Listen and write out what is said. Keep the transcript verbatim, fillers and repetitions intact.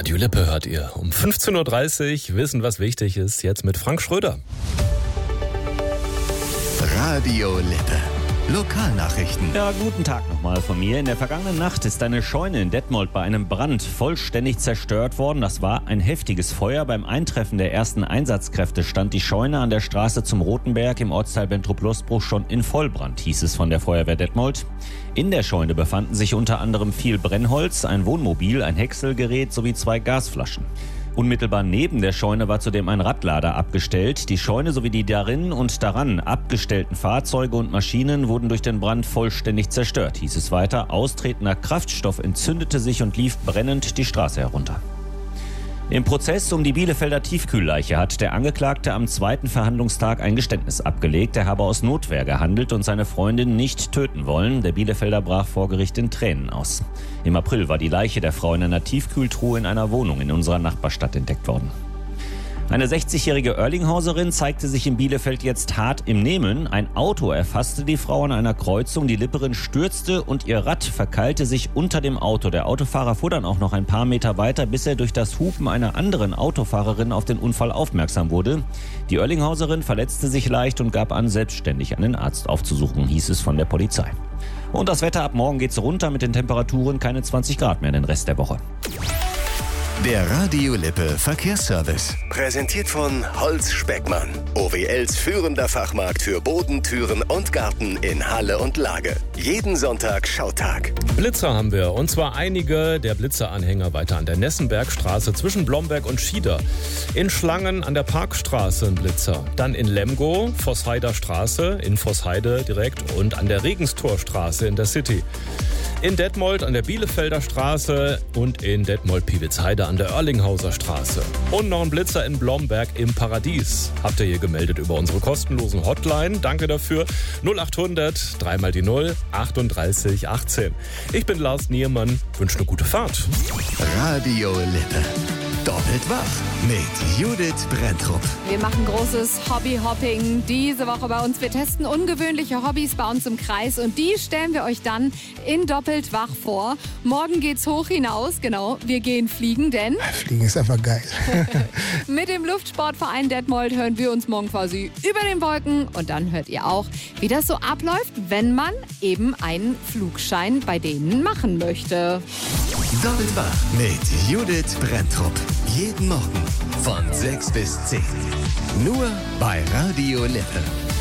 Radio Lippe hört ihr. Um fünfzehn Uhr dreißig wissen, was wichtig ist, jetzt mit Frank Schröder. Radio Lippe. Lokalnachrichten. Ja, guten Tag nochmal von mir. In der vergangenen Nacht ist eine Scheune in Detmold bei einem Brand vollständig zerstört worden. Das war ein heftiges Feuer. Beim Eintreffen der ersten Einsatzkräfte stand die Scheune an der Straße zum Rotenberg im Ortsteil Bentrup-Lostbruch schon in Vollbrand, hieß es von der Feuerwehr Detmold. In der Scheune befanden sich unter anderem viel Brennholz, ein Wohnmobil, ein Häckselgerät sowie zwei Gasflaschen. Unmittelbar neben der Scheune war zudem ein Radlader abgestellt. Die Scheune sowie die darin und daran abgestellten Fahrzeuge und Maschinen wurden durch den Brand vollständig zerstört, hieß es weiter. Austretender Kraftstoff entzündete sich und lief brennend die Straße herunter. Im Prozess um die Bielefelder Tiefkühlleiche hat der Angeklagte am zweiten Verhandlungstag ein Geständnis abgelegt. Er habe aus Notwehr gehandelt und seine Freundin nicht töten wollen. Der Bielefelder brach vor Gericht in Tränen aus. Im April war die Leiche der Frau in einer Tiefkühltruhe in einer Wohnung in unserer Nachbarstadt entdeckt worden. Eine sechzigjährige Oerlinghauserin zeigte sich in Bielefeld jetzt hart im Nehmen. Ein Auto erfasste die Frau an einer Kreuzung. Die Lipperin stürzte und ihr Rad verkeilte sich unter dem Auto. Der Autofahrer fuhr dann auch noch ein paar Meter weiter, bis er durch das Hupen einer anderen Autofahrerin auf den Unfall aufmerksam wurde. Die Oerlinghauserin verletzte sich leicht und gab an, selbstständig einen Arzt aufzusuchen, hieß es von der Polizei. Und das Wetter: ab morgen geht's runter mit den Temperaturen, keine zwanzig Grad mehr den Rest der Woche. Der Radio Lippe Verkehrsservice. Präsentiert von Holz Speckmann. O W Ls führender Fachmarkt für Boden, Türen und Garten in Halle und Lage. Jeden Sonntag Schautag. Blitzer haben wir, und zwar einige der Blitzeranhänger weiter an der Nessenbergstraße zwischen Blomberg und Schieder. In Schlangen an der Parkstraße ein Blitzer. Dann in Lemgo, Vossheider Straße, in Vossheide direkt, und an der Regenstorstraße in der City. In Detmold an der Bielefelder Straße und in Detmold-Piewitzheide an der Oerlinghauser Straße. Und noch ein Blitzer in Blomberg im Paradies. Habt ihr hier gemeldet über unsere kostenlosen Hotline. Danke dafür. null achthundert, dreimal die null, achtunddreißig achtzehn. Ich bin Lars Niermann, wünsche eine gute Fahrt. Radio Lippe. Doppelt wach mit Judith Brenntrup. Wir machen großes Hobbyhopping diese Woche bei uns. Wir testen ungewöhnliche Hobbys bei uns im Kreis und die stellen wir euch dann in Doppelt wach vor. Morgen geht's hoch hinaus, genau. Wir gehen fliegen, denn Fliegen ist einfach geil. mit dem Luftsportverein Detmold hören wir uns morgen quasi über den Wolken und dann hört ihr auch, wie das so abläuft, wenn man eben einen Flugschein bei denen machen möchte. Doppelt wach mit Judith Brenntrup. Jeden Morgen von sechs bis zehn. Nur bei Radio Lippe.